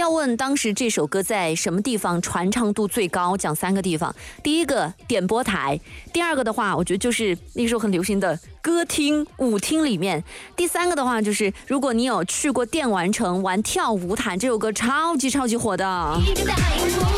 要问当时这首歌在什么地方传唱度最高，讲3个地方。第一个点播台，第二个的话，我觉得就是那时候很流行的歌厅、舞厅里面。第3个的话，就是如果你有去过电玩城玩跳舞毯，这首歌超级火的。